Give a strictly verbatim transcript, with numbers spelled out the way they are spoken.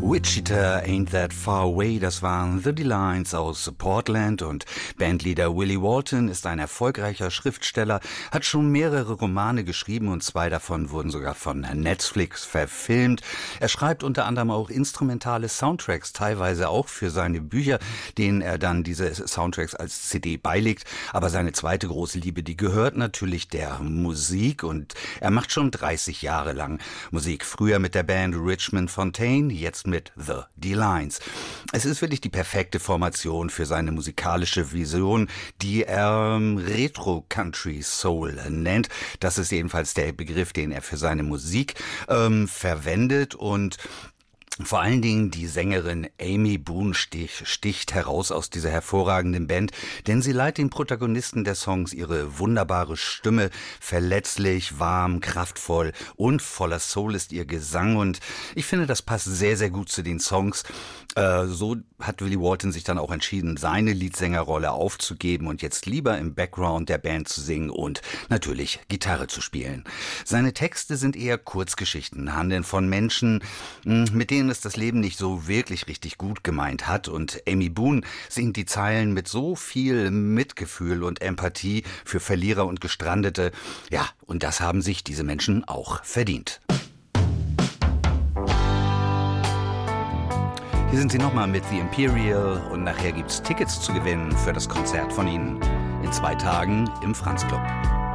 Wichita Ain't That Far Away, das waren The Delines aus Portland, und Bandleader Willie Walton ist ein erfolgreicher Schriftsteller, hat schon mehrere Romane geschrieben und zwei davon wurden sogar von Netflix verfilmt. Er schreibt unter anderem auch instrumentale Soundtracks, teilweise auch für seine Bücher, denen er dann diese Soundtracks als C D beilegt. Aber seine zweite große Liebe, die gehört natürlich der Musik, und er macht schon dreißig Jahre lang Musik. Früher mit der Band Richmond Fontaine, jetzt mit The Delines. Es ist wirklich die perfekte Formation für seine musikalische Vision, die er Retro Country Soul nennt. Das ist jedenfalls der Begriff, den er für seine Musik ähm, verwendet, und vor allen Dingen die Sängerin Amy Boone stich, sticht heraus aus dieser hervorragenden Band, denn sie leiht den Protagonisten der Songs ihre wunderbare Stimme. Verletzlich, warm, kraftvoll und voller Soul ist ihr Gesang, und ich finde, das passt sehr, sehr gut zu den Songs. Äh, so hat Willie Walton sich dann auch entschieden, seine Leadsängerrolle aufzugeben und jetzt lieber im Background der Band zu singen und natürlich Gitarre zu spielen. Seine Texte sind eher Kurzgeschichten, handeln von Menschen, mit denen es das Leben nicht so wirklich richtig gut gemeint hat, und Amy Boone singt die Zeilen mit so viel Mitgefühl und Empathie für Verlierer und Gestrandete. Ja, und das haben sich diese Menschen auch verdient. Hier sind sie nochmal mit The Imperial, und nachher gibt's Tickets zu gewinnen für das Konzert von ihnen in zwei Tagen im Franz Club.